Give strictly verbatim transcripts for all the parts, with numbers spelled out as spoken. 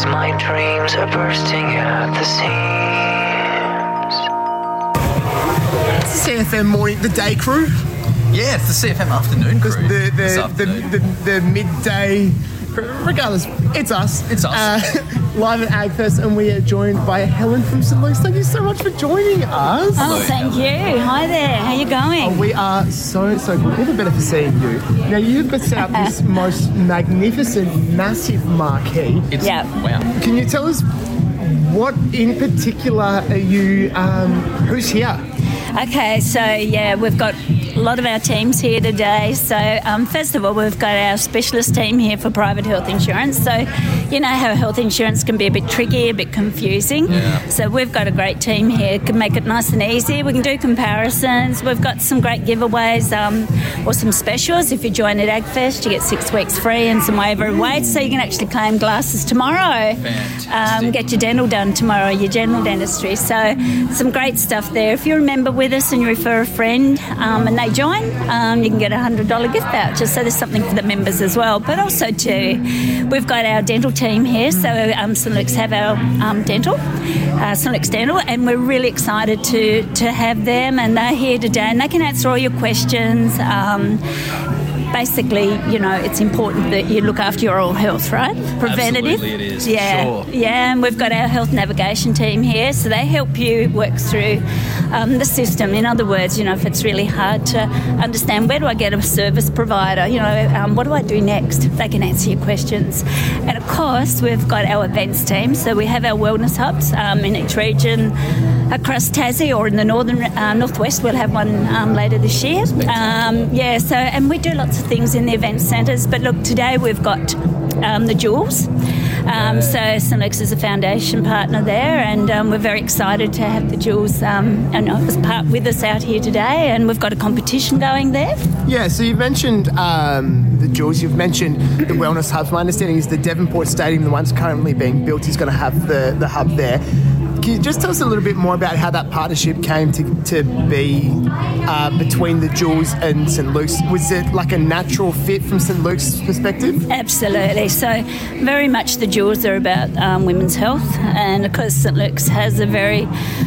my dreams are bursting at the seams. It's the C F M morning, the day crew. Yeah, it's the C F M afternoon crew. The, the, this the, afternoon. the, the, the midday, regardless, it's us. It's us. Uh, live at AgFest, and we are joined by Helen from Saint Luke's. Thank you so much for joining us. Oh, thank you. Hi there. How you going? Oh, we are so, so good. All the better for seeing you. Now, you've set up this most magnificent, massive marquee. It's, Yeah. Wow. Can you tell us what in particular are you, um, who's here? Okay, so yeah, we've got a lot of our teams here today. So um, first of all, we've got our specialist team here for private health insurance. So you know how health insurance can be a bit tricky, a bit confusing. Yeah. So we've got a great team here, can make it nice and easy. We can do comparisons. We've got some great giveaways um, or some specials. If you join at AgFest, you get six weeks free and some waiver of weight. So you can actually claim glasses tomorrow. Fantastic. Um, get your dental done tomorrow, your general dentistry. So some great stuff there. If you're a member with us and you refer a friend um, and they join, um, you can get a one hundred dollars gift voucher. So there's something for the members as well. But also too, we've got our dental team here. So um, Saint Luke's have our um, dental, uh, Saint Luke's Dental, and we're really excited to, to have them. And they're here today and they can answer all your questions. Um, Basically, you know, it's important that you look after your oral health, right? Preventative. Absolutely it is, Yeah. sure. Yeah, and we've got our health navigation team here, so they help you work through um, the system. In other words, you know, if it's really hard to understand where do I get a service provider, you know, um, what do I do next? They can answer your questions. And of course, we've got our events team, so we have our wellness hubs um, in each region across Tassie or in the northern uh, northwest. We'll have one um, later this year. Um, yeah, so and we do lots of things in the event centres. But look, today we've got um, the Jewels. Um, so Saint Luke's is a foundation partner there, and um, we're very excited to have the Jewels um, and as part with us out here today. And we've got a competition going there. Yeah, so you've mentioned um, the Jewels, you've mentioned the wellness hubs. My understanding is the Devonport Stadium, the one's currently being built, is going to have the, the hub there. Can you just tell us a little bit more about how that partnership came to, to be uh, between the Jewels and Saint Luke's? Was it like a natural fit from Saint Luke's perspective? Absolutely. So very much the Jewels are about um, women's health, and of course Saint Luke's has a very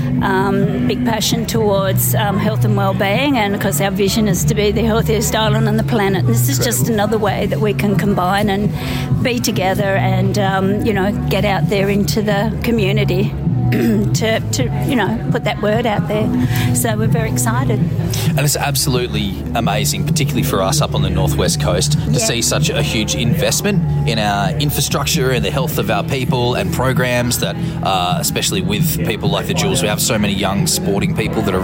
um, big passion towards um, health and well-being, and of course our vision is to be the healthiest island on the planet. And this is just another way that we can combine and be together and, um, you know, get out there into the community. to, to, you know, put that word out there. So we're very excited. And it's absolutely amazing, particularly for us up on the northwest coast, to Yeah. see such a huge investment in our infrastructure and the health of our people and programs that, uh, especially with people like the Jewels, we have so many young sporting people that are